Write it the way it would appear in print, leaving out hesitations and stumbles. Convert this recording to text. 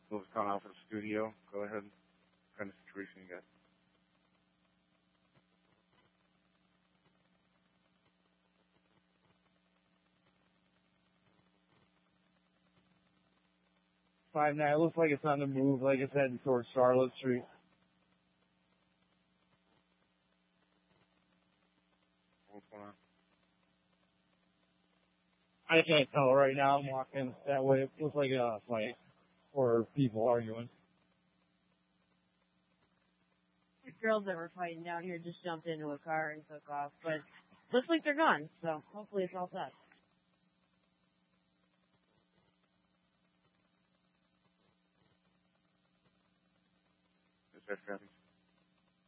Louis Town Office Studio. Go ahead. What kind of situation you got? Five nine. It looks like it's on the move. Like it's heading towards Charlotte Street. What's going on? I can't tell right now. I'm walking that way. It looks like a fight or people arguing. The girls that were fighting down here just jumped into a car and took off, but looks like they're gone, so hopefully it's all set. Is that traffic?